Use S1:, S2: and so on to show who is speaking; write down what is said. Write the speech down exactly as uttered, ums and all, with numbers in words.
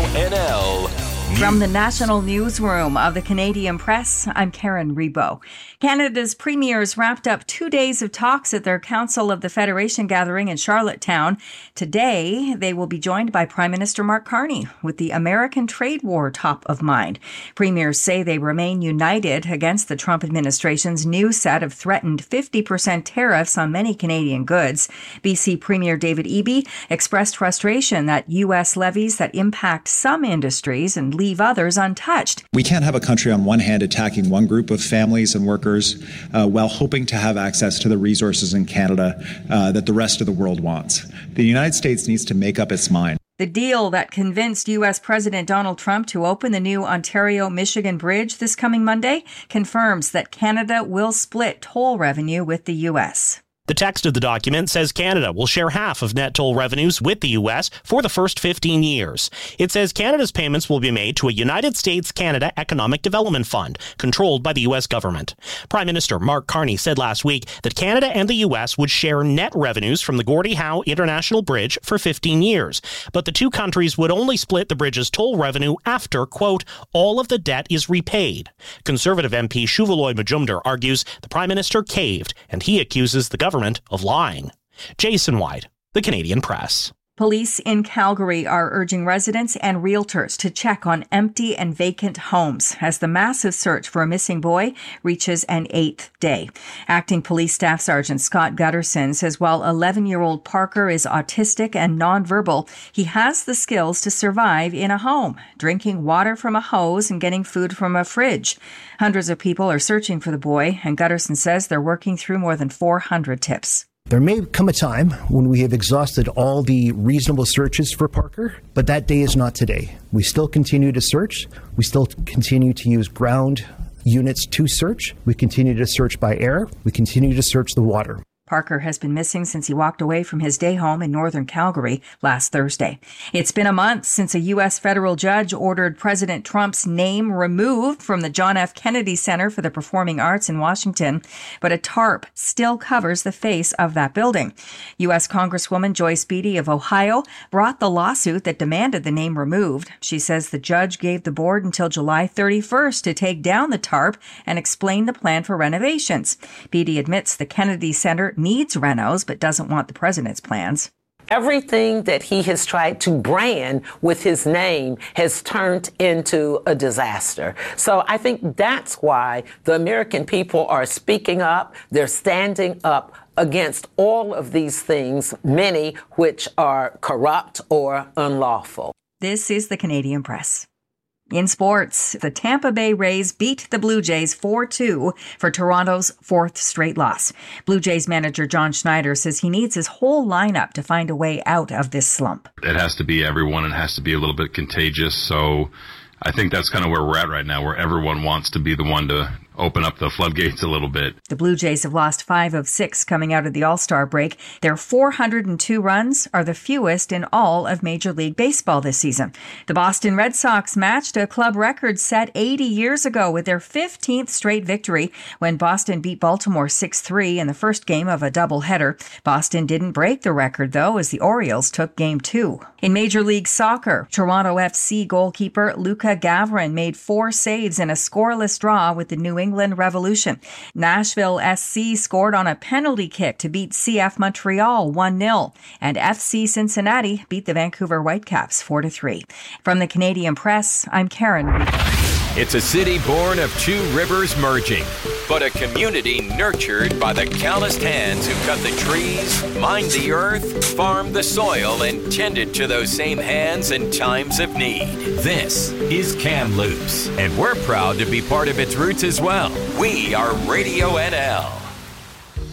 S1: N L
S2: From the National Newsroom of the Canadian Press, I'm Karen Rebo. Canada's premiers wrapped up two days of talks at their Council of the Federation gathering in Charlottetown. Today, they will be joined by Prime Minister Mark Carney with the American trade war top of mind. Premiers say they remain united against the Trump administration's new set of threatened fifty percent tariffs on many Canadian goods. B C Premier David Eby expressed frustration that U S levies that impact some industries and leave others untouched.
S3: We can't have a country on one hand attacking one group of families and workers uh, while hoping to have access to the resources in Canada uh, that the rest of the world wants. The United States needs to make up its mind.
S2: The deal that convinced U S President Donald Trump to open the new Ontario-Michigan Bridge this coming Monday confirms that Canada will split toll revenue with the U S.
S4: The text of the document says Canada will share half of net toll revenues with the U S for the first fifteen years. It says Canada's payments will be made to a United States-Canada Economic Development Fund controlled by the U S government. Prime Minister Mark Carney said last week that Canada and the U S would share net revenues from the Gordie Howe International Bridge for fifteen years. But the two countries would only split the bridge's toll revenue after, quote, all of the debt is repaid. Conservative M P Shuvaloy Majumdar argues the Prime Minister caved, and he accuses the government of lying. Jason White, The Canadian Press.
S2: Police in Calgary are urging residents and realtors to check on empty and vacant homes as the massive search for a missing boy reaches an eighth day. Acting Police Staff Sergeant Scott Gutterson says while eleven-year-old Parker is autistic and nonverbal, he has the skills to survive in a home, drinking water from a hose and getting food from a fridge. Hundreds of people are searching for the boy, and Gutterson says they're working through more than four hundred tips.
S5: There may come a time when we have exhausted all the reasonable searches for Parker, but that day is not today. We still continue to search. We still continue to use ground units to search. We continue to search by air. We continue to search the water.
S2: Parker has been missing since he walked away from his day home in northern Calgary last Thursday. It's been a month since a U S federal judge ordered President Trump's name removed from the John F. Kennedy Center for the Performing Arts in Washington, but a tarp still covers the face of that building. U S Congresswoman Joyce Beatty of Ohio brought the lawsuit that demanded the name removed. She says the judge gave the board until July thirty-first to take down the tarp and explain the plan for renovations. Beatty admits the Kennedy Center needs renos, but doesn't want the president's plans.
S6: Everything that he has tried to brand with his name has turned into a disaster. So I think that's why the American people are speaking up. They're standing up against all of these things, many which are corrupt or unlawful.
S2: This is the Canadian Press. In sports, the Tampa Bay Rays beat the Blue Jays four two for Toronto's fourth straight loss. Blue Jays manager John Schneider says he needs his whole lineup to find a way out of this slump.
S7: It has to be everyone and has to be a little bit contagious. So I think that's kind of where we're at right now, where everyone wants to be the one to open up the floodgates a little bit.
S2: The Blue Jays have lost five of six coming out of the All-Star break. Their four hundred two runs are the fewest in all of Major League Baseball this season. The Boston Red Sox matched a club record set eighty years ago with their fifteenth straight victory when Boston beat Baltimore six three in the first game of a doubleheader. Boston didn't break the record, though, as the Orioles took game two. In Major League Soccer, Toronto F C goalkeeper Luka Gavrin made four saves in a scoreless draw with the New England England Revolution. Nashville S C scored on a penalty kick to beat C F Montreal one nil, and F C Cincinnati beat the Vancouver Whitecaps four to three. From the Canadian Press, I'm Karen.
S1: It's a city born of two rivers merging, but a community nurtured by the calloused hands who cut the trees, mined the earth, farmed the soil, and tended to those same hands in times of need. This is Kamloops, and we're proud to be part of its roots as well. We are Radio N L.